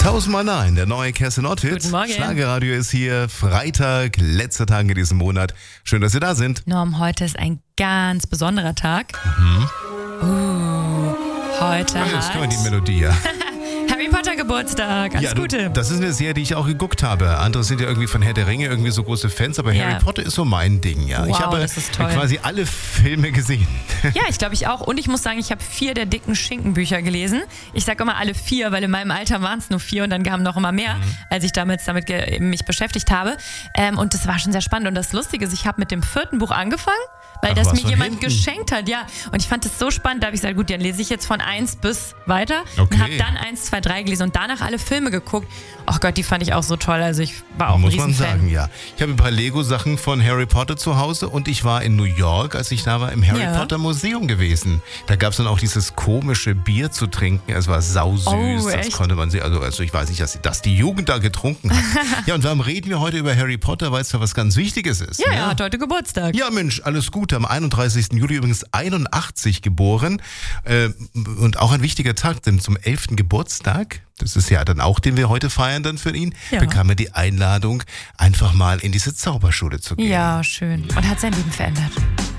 Tausendmal nein, der neue Kerstin Ott-Hit. Guten Morgen. Schlagerradio ist hier, Freitag, letzter Tag in diesem Monat. Schön, dass Sie da sind. Norm, heute ist ein ganz besonderer Tag. Heute Jetzt können wir die hat Melodie, ja. Harry Potter Geburtstag. Alles Gute. Das ist eine Serie, die ich auch geguckt habe. Andere sind ja irgendwie von Herr der Ringe irgendwie so große Fans, aber Ja. Harry Potter ist so mein Ding, ja. Ich Wow, habe das ist toll. quasi alle Filme gesehen. Ja, ich glaube ich auch. Und ich muss sagen, ich habe 4 der dicken Schinkenbücher gelesen. Ich sage immer alle 4, weil in meinem Alter waren es nur 4 und dann kamen noch immer mehr, als ich damit mich beschäftigt habe. Und das war schon sehr spannend. Und das Lustige ist, ich habe mit dem 4. Buch angefangen, weil Ach, das was mir von jemand hinten? geschenkt hat, ja. Und ich fand das so spannend, da habe ich gesagt, gut, dann lese ich jetzt von 1 bis weiter. Okay. Und habe dann 1, 2, 3 gelesen und danach alle Filme geguckt. Ach Gott, die fand ich auch so toll. Also ich war auch ein Muss man Riesenfan. sagen, ja. Ich habe ein paar Lego-Sachen von Harry Potter zu Hause und ich war in New York, als ich da war, im Harry Ja. Potter Museum gewesen. Da gab es dann auch dieses komische Bier zu trinken. Es war sausüß, Oh, das echt? konnte man sehen. Also ich weiß nicht, dass die Jugend da getrunken hat. Ja, und warum reden wir heute über Harry Potter, weil es da was ganz Wichtiges ist. Ja, ne? er hat heute Geburtstag. Ja, Mensch, alles Gute. Am 31. Juli übrigens 81 geboren. Und auch ein wichtiger Tag, denn zum 11. Geburtstag, das ist ja dann auch, den wir heute feiern dann für ihn, Ja. bekam er die Einladung, einfach mal in diese Zauberschule zu gehen. Ja, schön. Und hat sein Leben verändert.